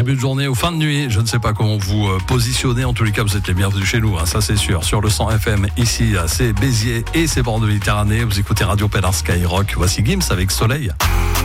début de journée ou fin de nuit. Je ne sais pas comment vous positionnez. En tous les cas, vous êtes les bienvenus chez nous, ça c'est sûr. Sur le 100 FM, ici, c'est Béziers et c'est Bordeaux Méditerranée. Vous écoutez Radio Pédard Skyrock. Voici Gims avec Soleil.